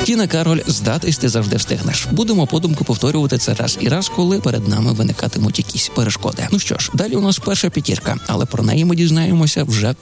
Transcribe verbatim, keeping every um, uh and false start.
Тіна Кароль, здатись ти завжди встигнеш. Будемо подумки повторювати це раз і раз, коли перед нами виникатимуть якісь перешкоди. Ну що ж, далі у нас перша п'ятірка, але про неї ми дізнаємося вже